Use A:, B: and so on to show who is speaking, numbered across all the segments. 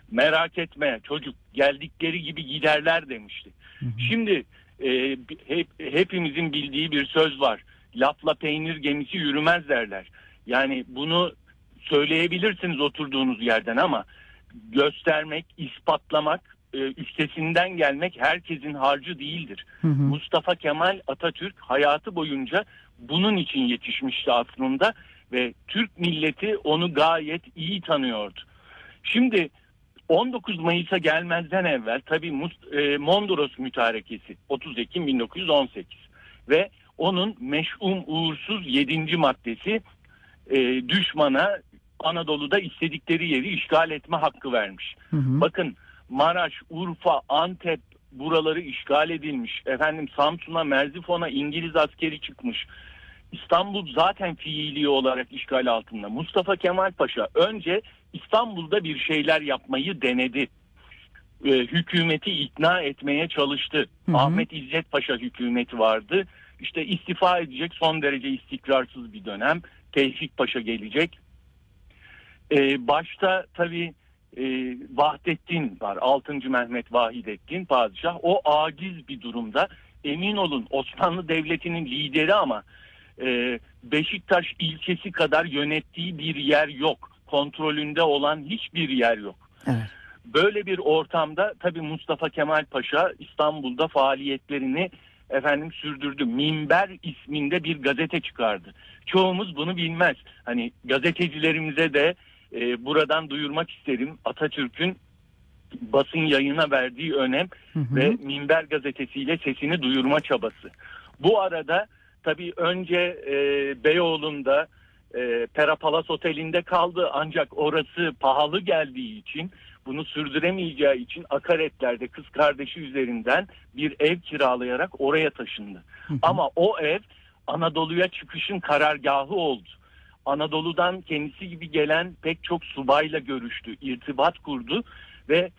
A: merak etme çocuk, geldikleri gibi giderler demişti. Şimdi hepimizin bildiği bir söz var. Lafla peynir gemisi yürümez derler. Yani bunu söyleyebilirsiniz oturduğunuz yerden ama göstermek, ispatlamak, üstesinden gelmek herkesin harcı değildir. Mustafa Kemal Atatürk hayatı boyunca bunun için yetişmişti aslında ve Türk milleti onu gayet iyi tanıyordu. Şimdi 19 Mayıs'a gelmezden evvel tabii Mondros Mütarekesi 30 Ekim 1918 ve onun meş'um uğursuz 7. maddesi düşmana Anadolu'da istedikleri yeri işgal etme hakkı vermiş. Bakın Maraş, Urfa, Antep buraları işgal edilmiş. Samsun'a, Merzifon'a İngiliz askeri çıkmış. İstanbul zaten fiili olarak işgal altında. Mustafa Kemal Paşa önce İstanbul'da bir şeyler yapmayı denedi. Hükümeti ikna etmeye çalıştı. Ahmet İzzet Paşa hükümeti vardı. İşte istifa edecek, son derece istikrarsız bir dönem. Tevfik Paşa gelecek. Başta tabii Vahdettin var. 6. Mehmet Vahidettin padişah. O aciz bir durumda. Emin olun Osmanlı Devleti'nin lideri ama Beşiktaş ilçesi kadar yönettiği bir yer yok. Kontrolünde olan hiçbir yer yok. Evet. Böyle bir ortamda tabii Mustafa Kemal Paşa İstanbul'da faaliyetlerini sürdürdü. Minber isminde bir gazete çıkardı. Çoğumuz bunu bilmez. Hani gazetecilerimize de buradan duyurmak isterim. Atatürk'ün basın yayına verdiği önem ve Minber gazetesiyle sesini duyurma çabası. Bu arada tabii önce Beyoğlu'nda Pera Palas Oteli'nde kaldı ancak orası pahalı geldiği için bunu sürdüremeyeceği için akaretlerde kız kardeşi üzerinden bir ev kiralayarak oraya taşındı. Ama o ev Anadolu'ya çıkışın karargahı oldu. Anadolu'dan kendisi gibi gelen pek çok subayla görüştü, irtibat kurdu ve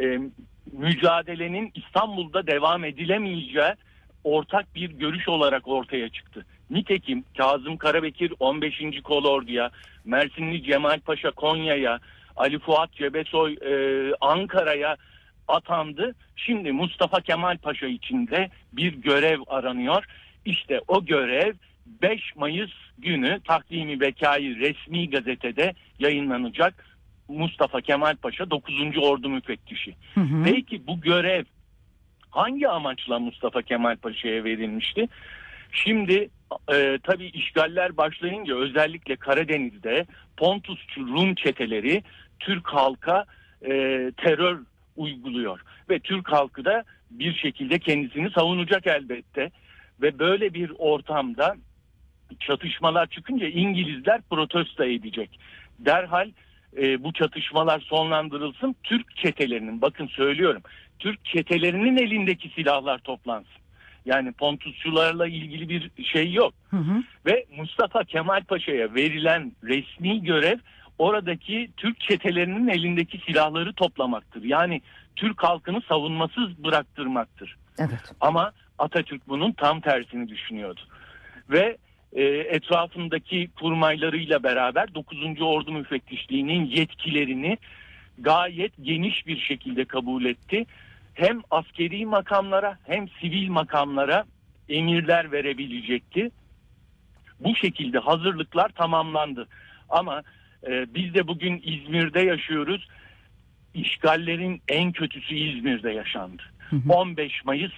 A: mücadelenin İstanbul'da devam edilemeyeceği ortak bir görüş olarak ortaya çıktı. Nitekim Kazım Karabekir 15. Kolordu'ya, Mersinli Cemal Paşa Konya'ya, Ali Fuat Cebesoy Ankara'ya atandı. Şimdi Mustafa Kemal Paşa için de bir görev aranıyor. İşte o görev 5 Mayıs günü Takvim-i Bekâi resmi gazetede yayınlanacak. Mustafa Kemal Paşa 9. Ordu Müfettişi. Peki bu görev hangi amaçla Mustafa Kemal Paşa'ya verilmişti? Şimdi tabii işgaller başlayınca özellikle Karadeniz'de Pontusçu Rum çeteleri Türk halka terör uyguluyor. Ve Türk halkı da bir şekilde kendisini savunacak elbette. Ve böyle bir ortamda çatışmalar çıkınca İngilizler protesto edecek. Derhal bu çatışmalar sonlandırılsın, Türk çetelerinin, bakın söylüyorum, Türk çetelerinin elindeki silahlar toplansın. Yani Pontusçularla ilgili bir şey yok. Ve Mustafa Kemal Paşa'ya verilen resmi görev oradaki Türk çetelerinin elindeki silahları toplamaktır. Yani Türk halkını savunmasız bıraktırmaktır. Evet. Ama Atatürk bunun tam tersini düşünüyordu. Ve etrafındaki kurmaylarıyla beraber 9. Ordu Müfettişliği'nin yetkilerini gayet geniş bir şekilde kabul etti. Hem askeri makamlara hem sivil makamlara emirler verebilecekti. Bu şekilde hazırlıklar tamamlandı. Ama biz de bugün İzmir'de yaşıyoruz. İşgallerin en kötüsü İzmir'de yaşandı. 15 Mayıs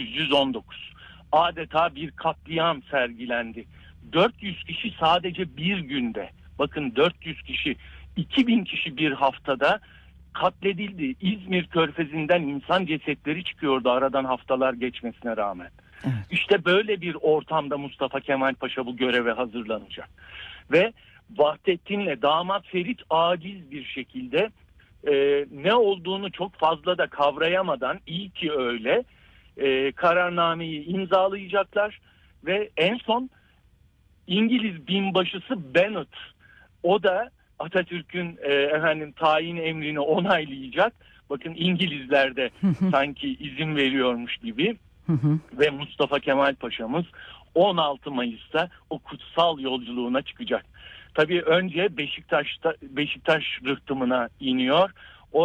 A: 1919. Adeta bir katliam sergilendi. 400 kişi sadece bir günde, bakın 400 kişi, 2000 kişi bir haftada katledildi. İzmir Körfezi'nden insan cesetleri çıkıyordu aradan haftalar geçmesine rağmen. Evet. İşte böyle bir ortamda Mustafa Kemal Paşa bu göreve hazırlanacak. Ve Vahdettin'le damat Ferit aciz bir şekilde ne olduğunu çok fazla da kavrayamadan, iyi ki öyle, kararnameyi imzalayacaklar ve en son İngiliz binbaşısı Bennet, o da Atatürk'ün tayin emrini onaylayacak. Bakın İngilizler de sanki izin veriyormuş gibi. Ve Mustafa Kemal Paşa'mız 16 Mayıs'ta o kutsal yolculuğuna çıkacak. Tabii önce Beşiktaş rıhtımına iniyor.